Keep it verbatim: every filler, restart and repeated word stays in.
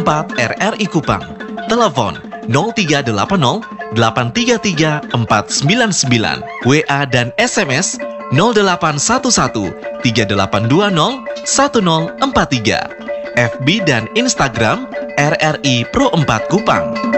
empat R R I Kupang. Telepon nol tiga delapan nol delapan tiga tiga empat sembilan sembilan. W A dan S M S nol delapan satu satu tiga delapan dua nol satu nol empat tiga. F B dan Instagram R R I Pro empat Kupang.